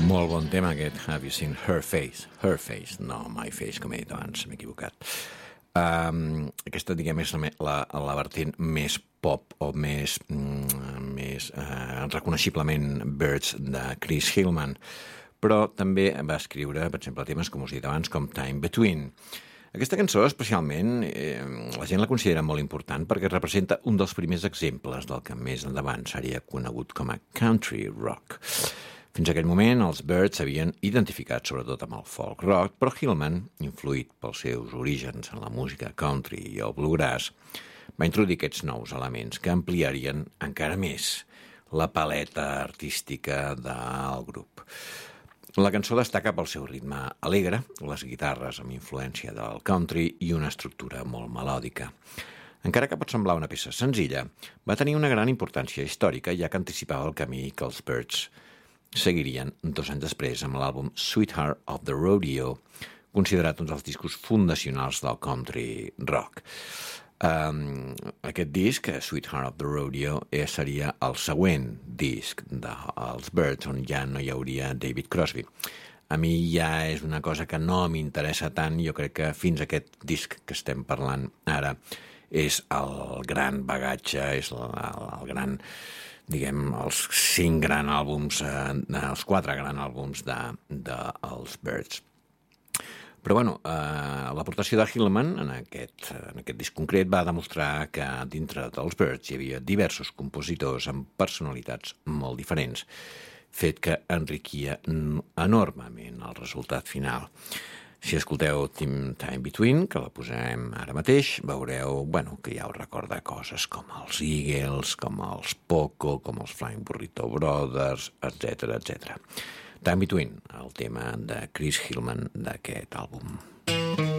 Molt bon tema aquest, Have You Seen Her Face? Her Face, no My Face, com he dit abans, m'he equivocat. Aquesta, diguem, és la vertent més pop o més reconeixiblement Birds de Chris Hillman, però també va escriure, per exemple, temes, com us he dit abans, com Time Between. Aquesta cançó, especialment, la gent la considera molt important perquè representa un dels primers exemples del que més endavant seria conegut com a country rock. Fins a aquell moment, els Byrds s'havien identificat sobretot amb el folk rock, però Hillman, influït pels seus orígens en la música country i el bluegrass, va introduir aquests nous elements que ampliarien encara més la paleta artística del grup. La cançó destaca pel seu ritme alegre, les guitarres amb influència del country i una estructura molt melòdica. Encara que pot semblar una peça senzilla, va tenir una gran importància històrica, ja que anticipava el camí que els Byrds seguirien 2 anys després amb l'àlbum Sweetheart of the Rodeo, considerat un dels discos fundacionals del country rock. Aquest disc, Sweetheart of the Rodeo, seria el següent disc dels Byrds, on ja no hi hauria David Crosby. A mi ja és una cosa que no m'interessa tant, jo crec que fins a aquest disc que estem parlant ara és el gran bagatge, és el gran, diguem, els 5 grans àlbums, els 4 grans àlbums dels Byrds. Però, bueno, l'aportació de Hillman en aquest disc concret va demostrar que dintre dels Byrds hi havia diversos compositors amb personalitats molt diferents, fet que enriquia enormement el resultat final. Si escolteu Time Between, que la posarem ara mateix, veureu que ja us recorda coses com els Eagles, com els Poco, com els Flying Burrito Brothers, etc. Time Between, el tema de Chris Hillman d'aquest àlbum.